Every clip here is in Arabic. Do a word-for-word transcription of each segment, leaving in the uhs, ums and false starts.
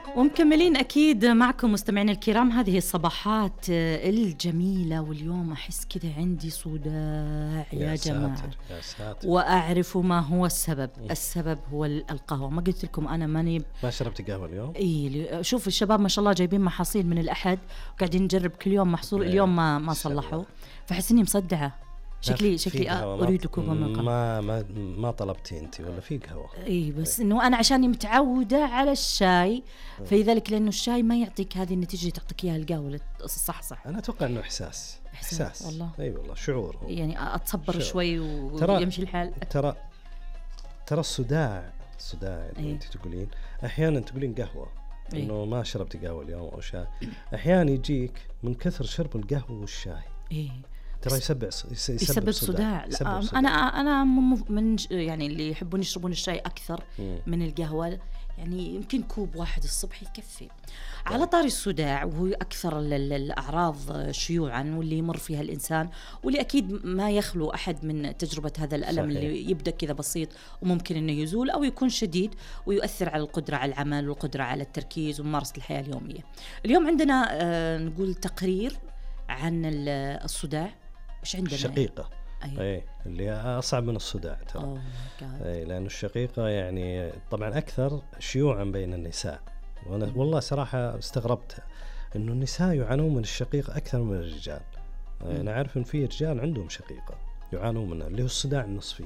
ومكملين أكيد معكم مستمعين الكرام هذه الصباحات الجميلة، واليوم أحس كذا عندي صداع يا, يا جماعة ساتر يا ساتر. وأعرف ما هو السبب. السبب هو القهوة. ما قلت لكم أنا ماني ما شربت قهوة اليوم؟ إيه، شوف الشباب ما شاء الله جايبين محاصيل من الأحد وقاعدين نجرب كل يوم محصول. اليوم ما ما صلحوا، فحس إني مصدعة. شكلي شكلي أريد كوب من ما ما ما طلبتي أنت ولا في قهوة؟ إيه بس إنه أنا عشاني متعودة على الشاي، فلذلك لأنه الشاي ما يعطيك هذه النتيجة اللي تعطيك إياها القهوة. الصح صح. أنا أتوقع إنه إحساس. إحساس, إحساس. والله. أي والله شعور هو. يعني أتصبر شوي ويمشي الحال. ترى ترى الصداع الصداع اللي إيه؟ أنت تقولين أحيانا تقولين قهوة إيه؟ إنه ما شربت قهوة اليوم أو شاي. أحيانا يجيك من كثر شرب القهوة والشاي. إيه؟ ترى يسبب يسبب, يسبب صداع. لا أنا أنا من يعني اللي يحبون يشربون الشاي أكثر مم. من القهوة. يعني يمكن كوب واحد الصبح يكفي. على طاري الصداع، وهو أكثر الأعراض شيوعاً واللي يمر فيها الإنسان، واللي أكيد ما يخلو أحد من تجربة هذا الألم. صحيح. اللي يبدأ كذا بسيط وممكن أنه يزول أو يكون شديد ويؤثر على القدرة على العمل والقدرة على التركيز وممارسة الحياة اليومية. اليوم عندنا آه نقول تقرير عن الصداع. إيش عندنا؟ الشقيقة. أيوة. أي اللي أصعب من الصداع ترى. أي لأن الشقيقة يعني طبعا أكثر شيوعا بين النساء، وأنا والله صراحة استغربت إنه النساء يعانون من الشقيقة أكثر من الرجال. أنا عارف إن في رجال عندهم شقيقة يعانون منها اللي هو الصداع النصفي.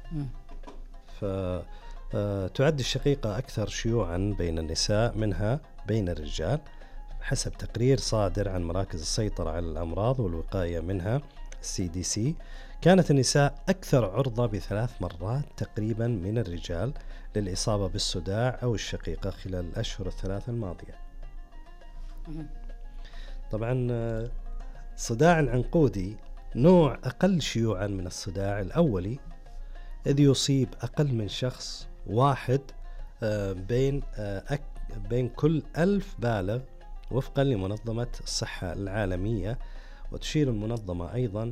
فتعد الشقيقة أكثر شيوعا بين النساء منها بين الرجال حسب تقرير صادر عن مراكز السيطرة على الأمراض والوقاية منها سي دي سي. كانت النساء أكثر عرضة بثلاث مرات تقريبا من الرجال للإصابة بالصداع أو الشقيقة خلال الأشهر الثلاثة الماضية. طبعا الصداع العنقودي نوع أقل شيوعا من الصداع الأولي، إذ يصيب أقل من شخص واحد بين بين كل ألف بالغ وفقا لمنظمة الصحة العالمية. وتشير المنظمة أيضا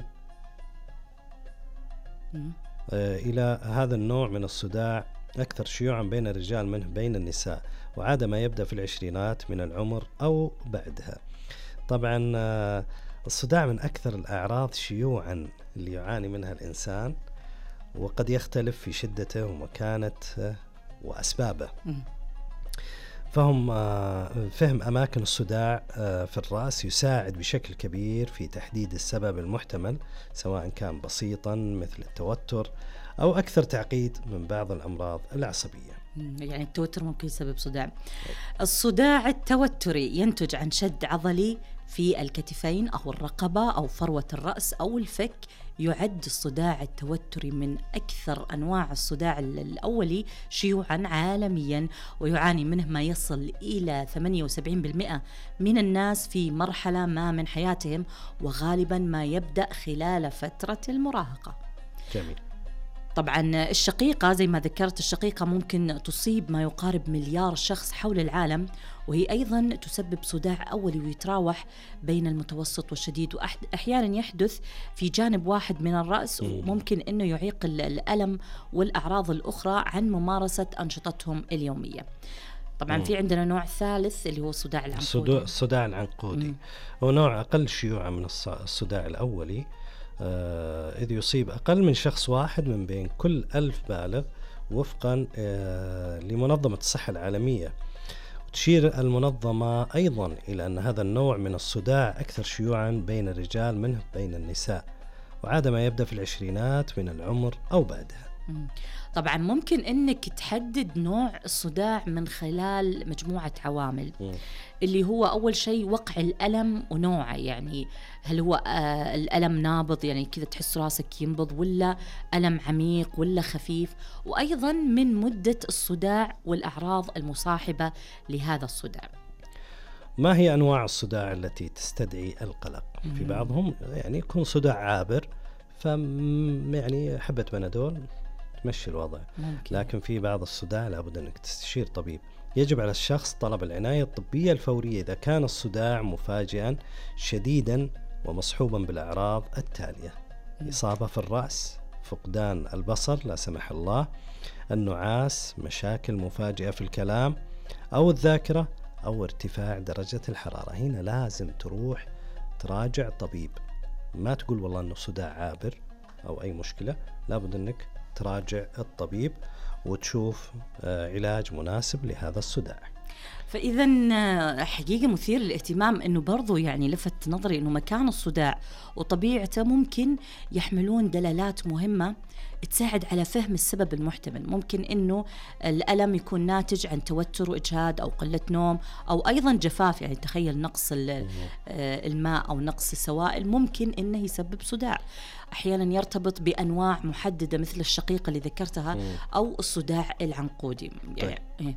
إلى هذا النوع من الصداع أكثر شيوعا بين الرجال منه بين النساء، وعادة ما يبدأ في العشرينات من العمر أو بعدها. طبعا الصداع من أكثر الأعراض شيوعا اللي يعاني منها الإنسان، وقد يختلف في شدته ومكانته وأسبابه. فهم فهم أماكن الصداع في الرأس يساعد بشكل كبير في تحديد السبب المحتمل، سواء كان بسيطا مثل التوتر أو أكثر تعقيد من بعض الأمراض العصبية. يعني التوتر ممكن يسبب صداع. الصداع التوتري ينتج عن شد عضلي في الكتفين أو الرقبة أو فروة الرأس أو الفك. يعد الصداع التوتري من أكثر أنواع الصداع الأولي شيوعاً عالمياً، ويعاني منه ما يصل إلى ثمانية وسبعين بالمئة من الناس في مرحلة ما من حياتهم، وغالباً ما يبدأ خلال فترة المراهقة. جميل. طبعاً الشقيقة زي ما ذكرت، الشقيقة ممكن تصيب ما يقارب مليار شخص حول العالم، وهي أيضاً تسبب صداع أولي ويتراوح بين المتوسط والشديد، وأحياناً يحدث في جانب واحد من الرأس، وممكن أنه يعيق الألم والأعراض الأخرى عن ممارسة أنشطتهم اليومية. طبعاً مم. في عندنا نوع ثالث اللي هو الصداع العنقودي. الصداع العنقودي هو نوع أقل شيوعاً من الصداع الأولي، آه إذ يصيب أقل من شخص واحد من بين كل ألف بالغ وفقا آه لمنظمة الصحة العالمية. تشير المنظمة أيضا إلى أن هذا النوع من الصداع أكثر شيوعا بين الرجال منه بين النساء، وعادة ما يبدأ في العشرينات من العمر أو بعدها. طبعا ممكن أنك تحدد نوع الصداع من خلال مجموعة عوامل، م. اللي هو أول شيء وقع الألم ونوعه. يعني هل هو آه الألم نابض، يعني كذا تحس راسك ينبض، ولا ألم عميق ولا خفيف، وأيضا من مدة الصداع والأعراض المصاحبة لهذا الصداع. ما هي أنواع الصداع التي تستدعي القلق؟ م. في بعضهم يعني يكون صداع عابر، فم يعني حبة بنادول تمشي الوضع. ممكن. لكن في بعض الصداع لابد أنك تستشير طبيب. يجب على الشخص طلب العناية الطبية الفورية إذا كان الصداع مفاجئا شديدا ومصحوبا بالأعراض التالية: م. إصابة في الرأس، فقدان البصر لا سمح الله، النعاس، مشاكل مفاجئة في الكلام أو الذاكرة، أو ارتفاع درجة الحرارة. هنا لازم تروح تراجع طبيب، ما تقول والله أنه صداع عابر أو أي مشكلة، لابد أنك تراجع الطبيب وتشوف علاج مناسب لهذا الصداع. فإذا حقيقة مثير للاهتمام أنه برضو يعني لفت نظري أنه مكان الصداع وطبيعته ممكن يحملون دلالات مهمة تساعد على فهم السبب المحتمل. ممكن أنه الألم يكون ناتج عن توتر وإجهاد أو قلة نوم أو أيضا جفاف، يعني تخيل نقص الماء أو نقص السوائل ممكن أنه يسبب صداع. أحيانا يرتبط بأنواع محددة مثل الشقيقة اللي ذكرتها أو الصداع العنقودي. يعني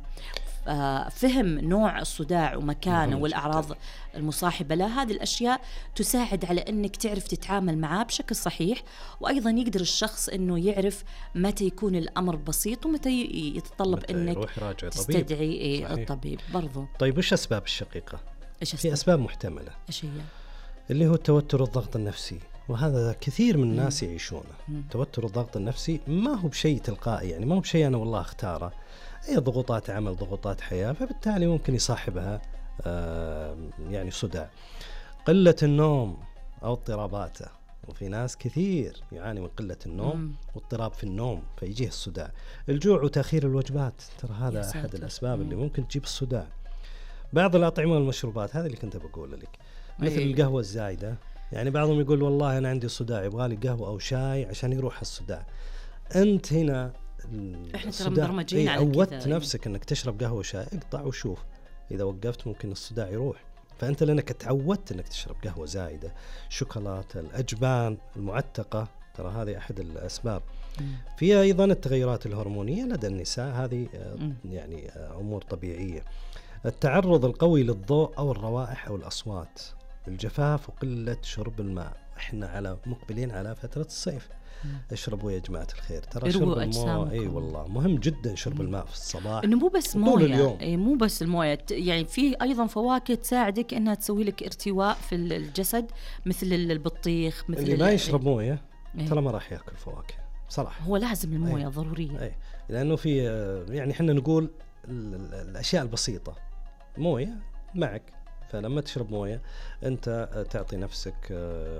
فهم نوع الصداع ومكانه والأعراض المصاحبة له، هذه الأشياء تساعد على أنك تعرف تتعامل معاه بشكل صحيح، وأيضا يقدر الشخص أنه يعرف متى يكون الأمر بسيط ومتى يتطلب متى أنك تستدعي صحيح. الطبيب برضو. طيب وش أسباب الشقيقة؟ إيش في أسباب محتملة. إيش هي؟ اللي هو التوتر والضغط النفسي، وهذا كثير من الناس يعيشونه. التوتر والضغط النفسي ما هو بشيء تلقائي، يعني ما هو بشيء أنا والله اختاره، هي ضغوطات عمل، ضغوطات حياة، فبالتالي ممكن يصاحبها آه يعني صداع. قلة النوم أو اضطراباته، وفي ناس كثير يعاني من قلة النوم واضطراب في النوم فيجيه الصداع. الجوع وتأخير الوجبات، ترى هذا أحد الأسباب اللي ممكن تجيب الصداع. بعض الأطعمة والمشروبات، هذا اللي كنت بقوله لك، مثل أيه. القهوة الزايدة، يعني بعضهم يقول والله أنا عندي صداع يبغالي قهوة أو شاي عشان يروح الصداع. أنت هنا احنا ترى مبرمجين على كذا، عودت نفسك انك تشرب قهوه وشاي، اقطع وشوف اذا وقفت ممكن الصداع يروح. فانت لانك تعودت انك تشرب قهوه زايده، شوكولاته، الاجبان المعتقه، ترى هذه احد الاسباب. في ايضا التغيرات الهرمونيه لدى النساء، هذه يعني امور طبيعيه. التعرض القوي للضوء او الروائح او الاصوات، الجفاف وقله شرب الماء. احنا على مقبلين على فتره الصيف، اشربوا يا جماعة الخير، ترى شرب الماء اي والله مهم جدا. شرب الماء في الصباح، انه مو بس مويه، اي مو بس المويه، يعني في ايضا فواكه تساعدك انها تسوي لك ارتواء في الجسد، مثل البطيخ، مثل اللي ما يشرب مويه ترى ما راح ياكل فواكه صراحه. هو لازم المويه أي. ضروريه اي، لانه في يعني احنا نقول الاشياء البسيطه، مويه معك، فلما تشرب مويه انت تعطي نفسك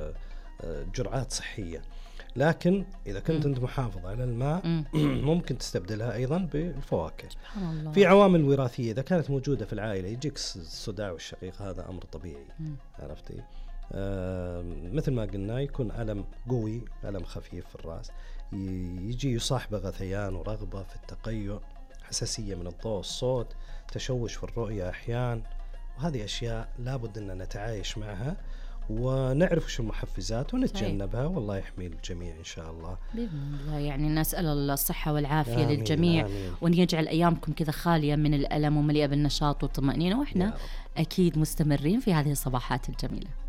جرعات صحيه. لكن إذا كنت م. أنت محافظ على الماء ممكن تستبدلها أيضا بالفواكه. سبحان الله. في عوامل وراثية إذا كانت موجودة في العائلة يجيك الصداع والشقيق، هذا أمر طبيعي. م. عرفتي؟ آه مثل ما قلنا، يكون ألم قوي، ألم خفيف في الرأس، يجي يصاحبه غثيان ورغبة في التقيؤ، حساسية من الضوء والصوت، تشوش في الرؤية أحيان، وهذه أشياء لابد أن نتعايش معها ونعرف وش المحفزات ونتجنبها. والله يحمي الجميع إن شاء الله بإذن الله. يعني نسأل الصحة والعافية آمين للجميع، آمين. وأن يجعل أيامكم كذا خالية من الألم ومليئة بالنشاط والطمأنينة، وإحنا أكيد مستمرين في هذه الصباحات الجميلة.